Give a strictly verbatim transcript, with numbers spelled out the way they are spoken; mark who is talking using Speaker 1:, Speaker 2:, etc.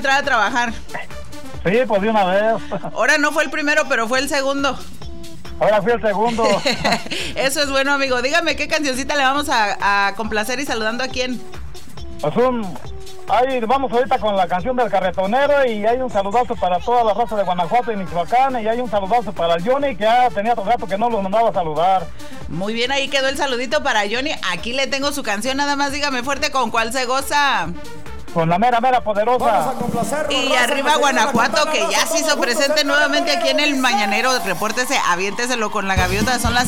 Speaker 1: entrar a trabajar.
Speaker 2: Sí, pues de una vez.
Speaker 1: Ahora no fue el primero, pero fue el segundo.
Speaker 2: Ahora fui el segundo.
Speaker 1: Eso es bueno, amigo. Dígame qué cancioncita le vamos a, a complacer y saludando a quién.
Speaker 2: Pues un... Ahí vamos ahorita con la canción del carretonero y hay un saludazo para toda la raza de Guanajuato y Michoacán y hay un saludazo para el Johnny que ya tenía otro rato que no lo mandaba a saludar.
Speaker 1: Muy bien, ahí quedó el saludito para Johnny. Aquí le tengo su canción, nada más dígame fuerte con cuál se goza.
Speaker 2: Con la mera, mera poderosa.
Speaker 1: Y arriba Guanajuato, que ya se hizo presente nuevamente aquí en el Mañanero. Repórtese, aviénteselo con la gaviota, son las